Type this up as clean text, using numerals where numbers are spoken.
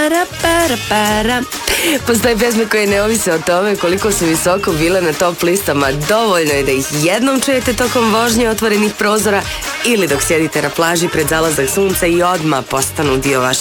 Postoje pjesme koje ne ovise o tome koliko su visoko bile na top listama. Dovoljno je da ih jednom čujete tokom vožnje otvorenih prozora ili dok sjedite na plaži pred zalazak sunca i odmah postanu dio vaše